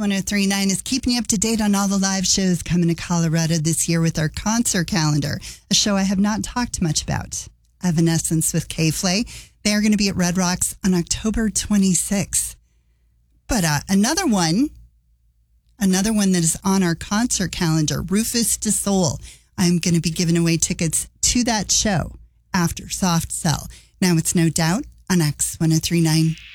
X1039 is keeping you up to date on all the live shows coming to Colorado this year with our concert calendar, a show I have not talked much about. Evanescence with K-Flay. They are going to be at Red Rocks on October 26th. But another one that is on our concert calendar, Rufus Du Sol. I'm going to be giving away tickets to that show after Soft Cell. Now it's No Doubt on X1039.